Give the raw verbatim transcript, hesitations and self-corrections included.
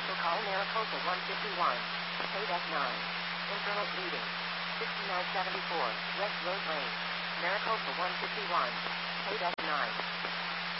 Special call Maricopa one fifty-one. Paid F nine. Internal bleeding. sixty-nine seventy-four. West Road Lane. Maricopa one fifty-one. Paid F nine.